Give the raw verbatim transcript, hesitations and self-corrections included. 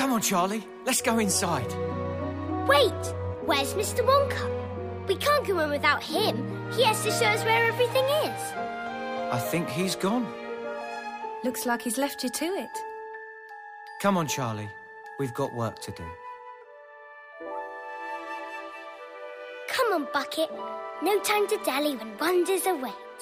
Come on, Charlie. Let's go inside. Wait! Where's Mister Wonka? We can't go in without him. He has to show us where everything is. I think he's gone. Looks like he's left you to it. Come on, Charlie. We've got work to do. Come on, Bucket. No time to dally when Wonder's awake.